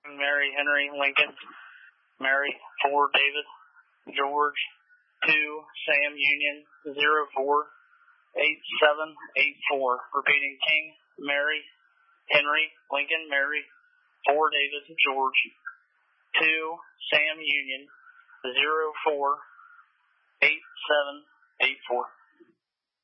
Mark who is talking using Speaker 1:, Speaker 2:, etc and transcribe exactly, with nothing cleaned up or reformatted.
Speaker 1: Mary, Henry, Lincoln, Mary, four, David, George, two, Sam, Union, zero, four, eight, seven, eight, four. Repeating, King, Mary, Henry, Lincoln, Mary, four, David, George, two, Sam, Union, zero, four, eight, seven, eight, four.